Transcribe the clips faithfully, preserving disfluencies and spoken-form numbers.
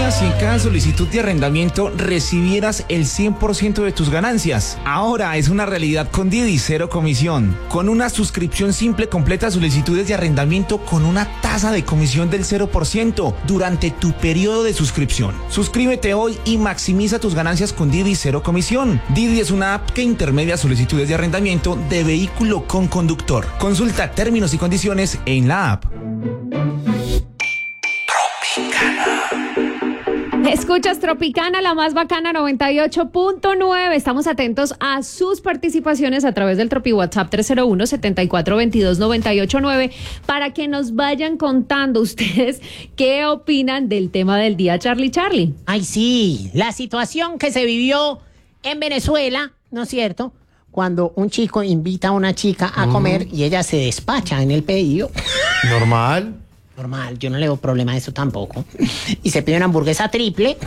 harías si en cada solicitud de arrendamiento recibieras el cien por ciento de tus ganancias? Ahora es una realidad con Didi, cero comisión. Con una suscripción simple completa solicitudes de arrendamiento con una tasa de comisión del cero por ciento durante tu periodo de suscripción. Suscríbete hoy y maximiza tus ganancias con Didi, cero comisión. Didi es una app que intermedia solicitudes de arrendamiento de vehículo con conductor. Consulta términos y condiciones en la app. Escuchas Tropicana, la más bacana, noventa y ocho punto nueve. Estamos atentos a sus participaciones a través del Tropi WhatsApp tres cero uno, setenta y cuatro, veintidós, noventa y ocho nueve para que nos vayan contando ustedes qué opinan del tema del día, Charlie Charlie. Ay, sí, la situación que se vivió en Venezuela, ¿no es cierto? Cuando un chico invita a una chica a comer y ella se despacha en el pedido. Normal. Normal, yo no le veo problema a eso tampoco. Y se pide una hamburguesa triple.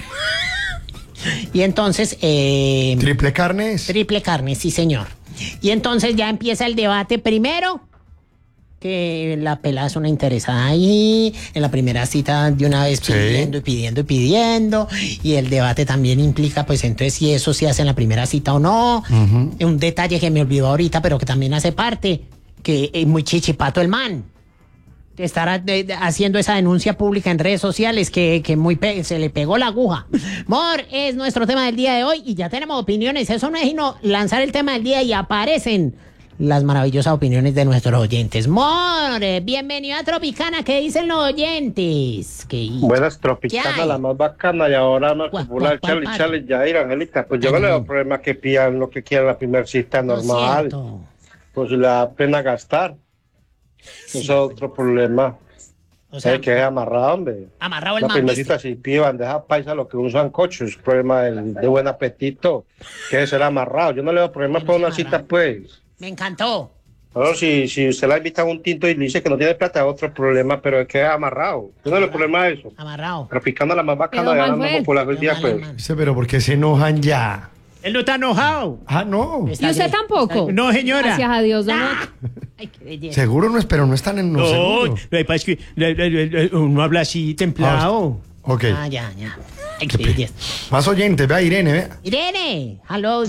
Y entonces... Eh, ¿Triple carnes? Triple carne, sí, señor. Y entonces ya empieza el debate. Primero, que la pelada es una interesada ahí. En la primera cita de una vez pidiendo sí. y pidiendo y pidiendo. Y el debate también implica, pues, entonces, si eso se hace en la primera cita o no. Uh-huh. Un detalle que me olvidó ahorita, pero que también hace parte. Que es muy chichipato el man. Estará de, de, haciendo esa denuncia pública en redes sociales que, que muy pe- se le pegó la aguja. Mor, es nuestro tema del día de hoy y ya tenemos opiniones. Eso no es sino lanzar el tema del día y aparecen las maravillosas opiniones de nuestros oyentes. Mor, bienvenido a Tropicana. ¿Qué dicen los oyentes? ¿Qué? Buenas, Tropicana, la más bacana y ahora más popular. Charlie, Charlie, Jair, Angelita. Pues yo no le doy problema que pidan lo que quieran la primera cita normal. No, pues le da pena gastar. Eso es otro problema. O sea, hay que es amarrado, hombre. Amarrado el la primerita si pide bandeja paisa, lo que un sancocho es problema de, de buen apetito, que debe ser amarrado. Yo no le doy problema por una cita, pues. Me encantó. No, si, si usted la invita a un tinto y le dice que no tiene plata, es otro problema, pero es que es amarrado. Yo no le doy problema a eso. Amarrado. Tropicana la más bacana, ya la más popular del día, pues. Dice, pero ¿por qué se enojan ya? Él no está enojado. Ah, no. ¿Y usted tampoco? No, señora. Gracias a Dios, ¿no? Ay, qué belleza. Seguro no es, pero no están en no, no seguro. Lo que pasa es que le, le, le, uno habla así templado. Ah, ok. Ah, ya, ya. Ay, qué belleza. Más oyentes, vea Irene, vea. Irene, hello.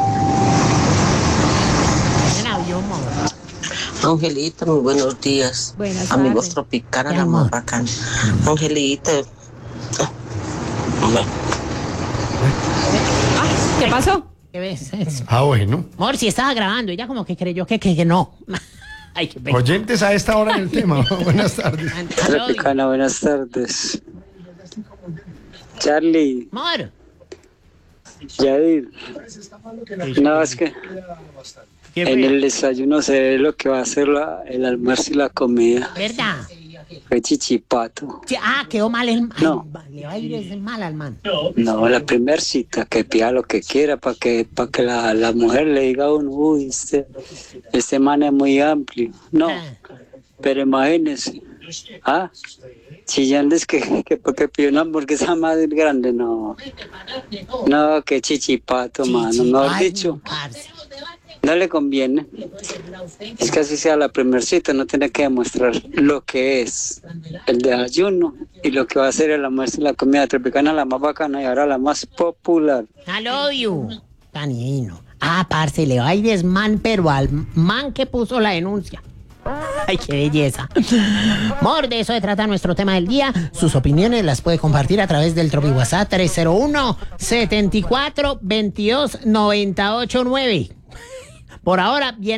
Angelita, muy buenos días. Buenas Amigos tardes. Tropicana, la más bacana. Angelita. ¿Qué pasó? ¿Qué ves? Ah, bueno. Amor, si estaba grabando, ella como que creyó que, que, que no. Ay, qué bello. Oyentes a esta hora en el tema. Buenas tardes. Tropicana, buenas tardes. Charlie. Amor. Yadir. No, es que en el desayuno se ve lo que va a ser la, el almuerzo y la comida. ¿Verdad? Fue chichipato. Ah, quedó mal el man. No. Le va a ir ese mal al man. No, la primera cita, que pida lo que quiera para que, para que la, la mujer le diga a uno, uy, este, este man es muy amplio. No, pero imagínese. Ah, chillandes que, que porque pide una hamburguesa más grande, no. No, que chichipato, mano, mejor dicho. No le conviene. Es que así sea la primer cita, no tiene que demostrar lo que es el desayuno y lo que va a ser el almuerzo y la comida tropicana, la más bacana y ahora la más popular. I love you. Tan divino. Ah, parce, le va a ir desman, pero al man que puso la denuncia. Ay, qué belleza. Mor, de eso se trata nuestro tema del día. Sus opiniones las puede compartir a través del Tropi WhatsApp tres cero uno, setenta y cuatro, veintidós, noventa y ocho nueve. Por ahora, bien.